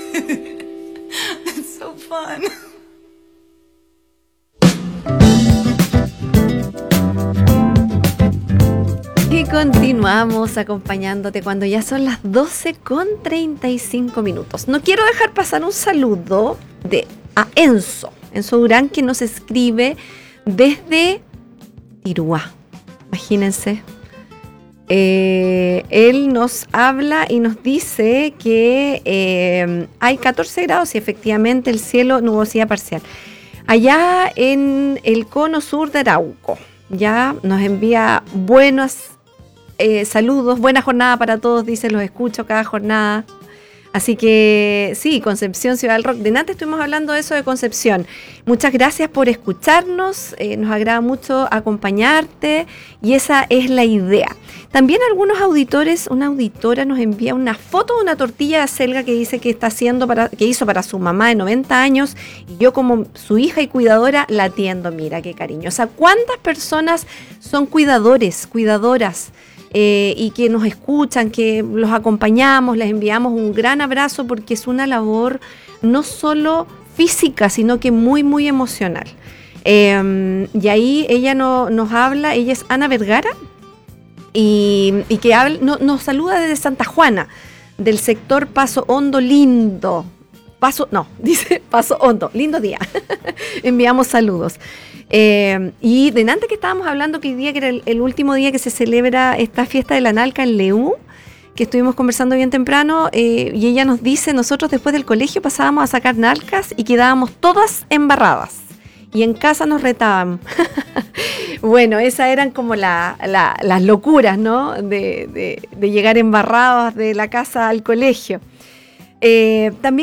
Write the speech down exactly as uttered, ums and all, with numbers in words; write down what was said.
It's so fun. Y continuamos acompañándote cuando ya son las doce con treinta y cinco minutos. No quiero dejar pasar un saludo de a Enzo, Enzo Durán, que nos escribe desde Tirúa. Imagínense. Eh, él nos habla y nos dice que eh, hay catorce grados y efectivamente el cielo, nubosidad parcial. Allá en el cono sur de Arauco, ya nos envía buenos eh, saludos, buena jornada para todos, dice, los escucho cada jornada. Así que sí, Concepción, Ciudad del Rock. De antes estuvimos hablando de eso de Concepción. Muchas gracias por escucharnos, eh, nos agrada mucho acompañarte y esa es la idea. También algunos auditores, una auditora nos envía una foto de una tortilla de acelga que dice que está haciendo para, que hizo para su mamá de noventa años y yo como su hija y cuidadora la atiendo. Mira qué cariño. O sea, ¿cuántas personas son cuidadores, cuidadoras? Eh, y que nos escuchan, que los acompañamos, les enviamos un gran abrazo porque es una labor no solo física, sino que muy, muy emocional. Eh, y ahí ella no, nos habla, ella es Ana Vergara, y, y que habla, no, nos saluda desde Santa Juana, del sector Paso Hondo Lindo. Paso, no, dice Paso Hondo, lindo día. Enviamos saludos. Eh, y de antes que estábamos hablando que hoy día que era el, el último día que se celebra esta fiesta de la Nalca en Leú, que estuvimos conversando bien temprano, eh, y ella nos dice, nosotros después del colegio pasábamos a sacar nalcas y quedábamos todas embarradas y en casa nos retaban. Bueno, esas eran como la, la, las locuras, ¿no? De, de, de llegar embarradas de la casa al colegio. Eh, también